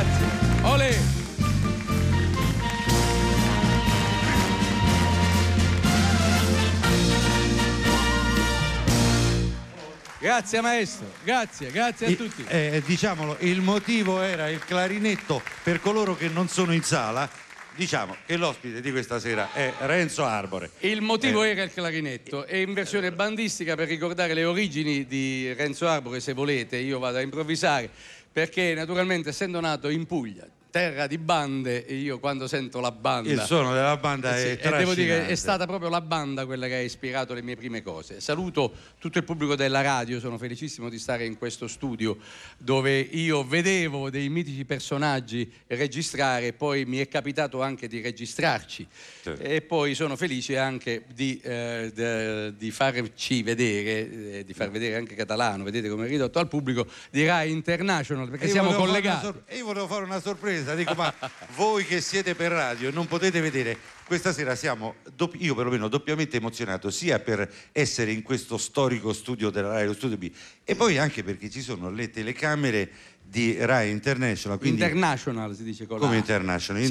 Grazie. Olè. Grazie maestro, grazie a tutti. Diciamolo, il motivo era il clarinetto. Per coloro che non sono in sala, diciamo che l'ospite di questa sera è Renzo Arbore. Il motivo era il clarinetto, e in versione bandistica, per ricordare le origini di Renzo Arbore, se volete, io vado a improvvisare, perché naturalmente essendo nato in Puglia, terra di bande, io quando sento la banda, il suono della banda è e devo dire trascinante. è stata proprio la banda quella che ha ispirato le mie prime cose. Saluto tutto il pubblico della radio, sono felicissimo di stare in questo studio dove io vedevo dei mitici personaggi registrare, poi mi è capitato anche di registrarci, certo. E poi sono felice anche di farci vedere, di far vedere anche Catalano, vedete come è ridotto, al pubblico di Rai International, perché siamo collegati. Io volevo fare una sorpresa, dico, ma voi che siete per radio e non potete vedere, questa sera siamo, io perlomeno doppiamente emozionato, sia per essere in questo storico studio della Rai, lo studio B, e poi anche perché ci sono le telecamere di Rai International, quindi International si dice con come la A. International.